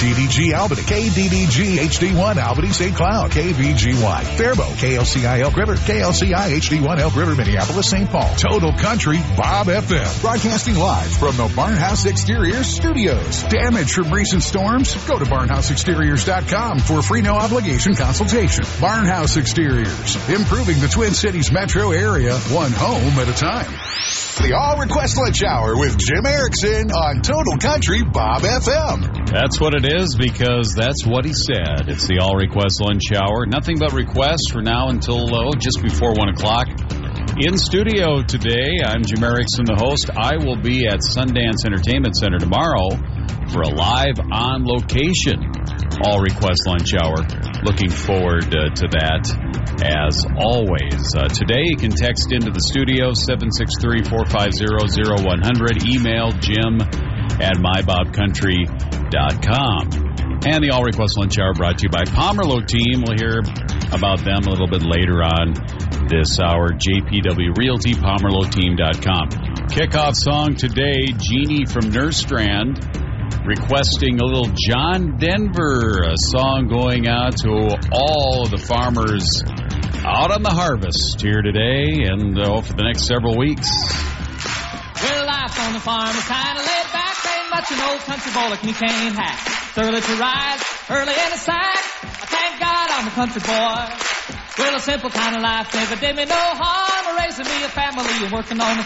KGDG Albany, KDDG HD1 Albany St. Cloud, KVGY Faribault, KLCI Elk River, KLCI HD1 Elk River, Minneapolis, St. Paul. Total Country Bob FM. Broadcasting live from the Barnhouse Exteriors Studios. Damage from recent storms? Go to barnhouseexteriors.com for a free no obligation consultation. Barnhouse Exteriors. Improving the Twin Cities metro area, one home at a time. The All Request Lunch Hour with Jim Erickson on Total Country Bob FM. That's what it is, because that's what he said. It's the All Request Lunch Hour. Nothing but requests for now until just before 1 o'clock. In studio today, I'm Jim Erickson, the host. I will be at Sundance Entertainment Center tomorrow for a live on location All Request Lunch Hour. Looking forward to that. As always, today you can text into the studio 763-450-0100, email jim@mybobcountry.com. And the All Request Lunch Hour brought to you by Pomerleau Team. We'll hear about them a little bit later on this hour. JPW Realty, PomerleauTeam.com. Kickoff song today, Jeannie from Nerstrand, requesting a little John Denver, a song going out to all of the farmers out on the harvest here today and for the next several weeks. Well, life on the farm is kind of laid back. Ain't much an old country boy like me can't hack. Early to rise, early in the sack. I thank God I'm a country boy. Well, a simple kind of life never did me no harm. Raising me a family and working on the